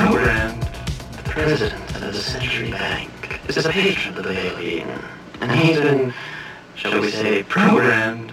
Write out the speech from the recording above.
programmed. The president of the Century Bank is a patron of the Baleen, and he's been, shall we say, programmed